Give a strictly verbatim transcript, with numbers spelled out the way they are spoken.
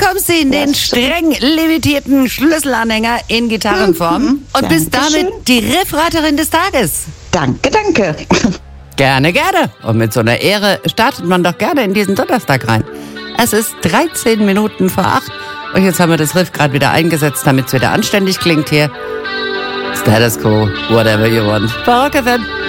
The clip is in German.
bekommst den, den streng limitierten Schlüsselanhänger in Gitarrenform Mhm. und bist Dankeschön. damit die Riffraterin des Tages. Danke, danke. Gerne, gerne. Und mit so einer Ehre startet man doch gerne in diesen Donnerstag rein. Es ist dreizehn Minuten vor acht und jetzt haben wir das Riff gerade wieder eingesetzt, damit es wieder anständig klingt hier. Status Quo, whatever you want. Bei Rock F M.